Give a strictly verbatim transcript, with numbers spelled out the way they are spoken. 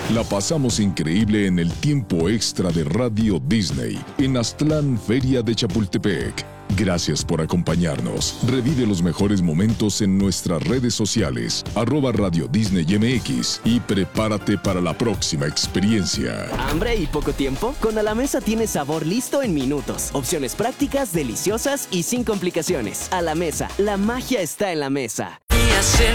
La pasamos increíble en el tiempo extra de Radio Disney en Aztlán, Feria de Chapultepec. Gracias por acompañarnos. Revive los mejores momentos en nuestras redes sociales, arroba Radio Disney M X, y prepárate para la próxima experiencia. ¿Hambre y poco tiempo? Con A la Mesa tienes sabor listo en minutos. Opciones prácticas, deliciosas y sin complicaciones. A la Mesa, la magia está en la mesa. Y hacer